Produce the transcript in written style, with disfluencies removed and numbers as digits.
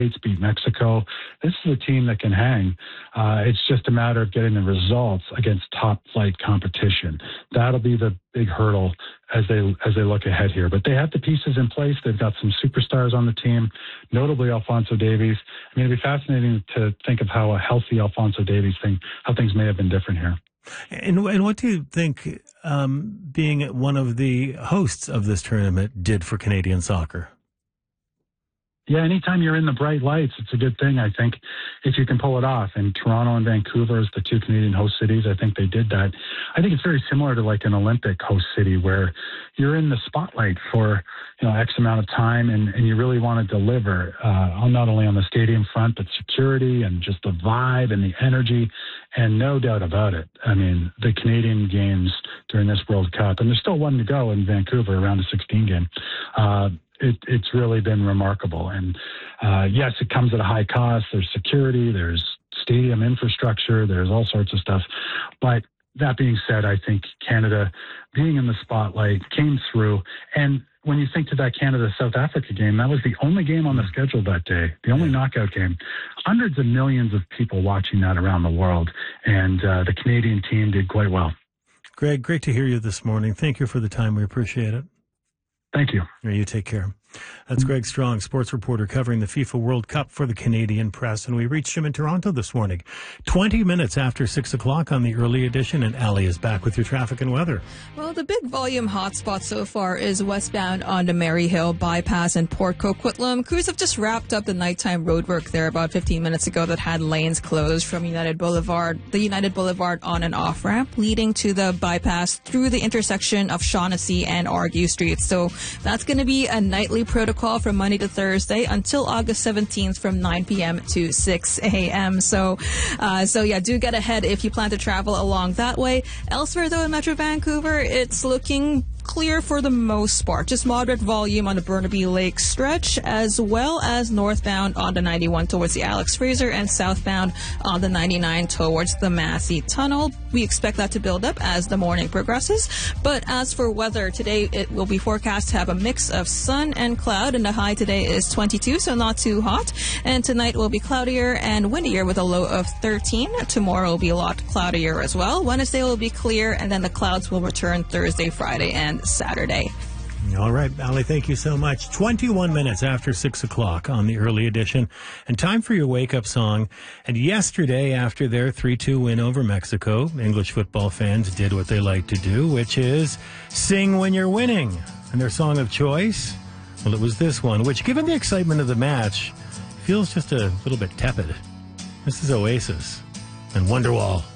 States, beat Mexico. This is a team that can hang. It's just a matter of getting the results against top-flight competition. That'll be the big hurdle as they look ahead here. But they have the pieces in place. They've got some superstars on the team, notably Alphonso Davies. I mean, it'd be fascinating to think of how a healthy Alphonso Davies how things may have been different here. And what do you think being one of the hosts of this tournament did for Canadian soccer? Yeah, anytime you're in the bright lights, it's a good thing, I think, if you can pull it off. And Toronto and Vancouver as the two Canadian host cities, I think they did that. I think it's very similar to like an Olympic host city where you're in the spotlight for, X amount of time and you really want to deliver not only on the stadium front, but security and just the vibe and the energy. And no doubt about it. I mean, the Canadian games during this World Cup, and there's still one to go in Vancouver around a 16 game. It's really been remarkable. And yes, it comes at a high cost. There's security, there's stadium infrastructure, there's all sorts of stuff. But that being said, I think Canada being in the spotlight came through. And when you think to that Canada-South Africa game, that was the only game on the schedule that day, the only knockout game. Hundreds of millions of people watching that around the world. And the Canadian team did quite well. Greg, great to hear you this morning. Thank you for the time. We appreciate it. Thank you. You take care. That's Greg Strong, sports reporter covering the FIFA World Cup for the Canadian Press. And we reached him in Toronto this morning, 20 minutes after 6 o'clock on the early edition. And Ali is back with your traffic and weather. Well, the big volume hotspot so far is westbound on the Maryhill bypass in Port Coquitlam. Crews have just wrapped up the nighttime roadwork there about 15 minutes ago that had lanes closed from the United Boulevard on and off ramp leading to the bypass through the intersection of Shaughnessy and Argue Street. So that's going to be a nightly protocol from Monday to Thursday until August 17th from 9 p.m. to 6 a.m. So yeah, do get ahead if you plan to travel along that way. Elsewhere, though, in Metro Vancouver, it's looking clear for the most part. Just moderate volume on the Burnaby Lake stretch, as well as northbound on the 91 towards the Alex Fraser and southbound on the 99 towards the Massey Tunnel. We expect that to build up as the morning progresses. But as for weather, today it will be forecast to have a mix of sun and cloud, and the high today is 22, so not too hot. And tonight will be cloudier and windier with a low of 13. Tomorrow will be a lot cloudier as well. Wednesday will be clear, and then the clouds will return Thursday, Friday, and Saturday. All right, Ali, thank you so much. 21 minutes after 6 o'clock on the early edition, and time for your wake-up song. And yesterday, after their 3-2 win over Mexico, English football fans did what they like to do, which is sing when you're winning. And their song of choice, well, it was this one, which, given the excitement of the match, feels just a little bit tepid. This is Oasis and Wonderwall.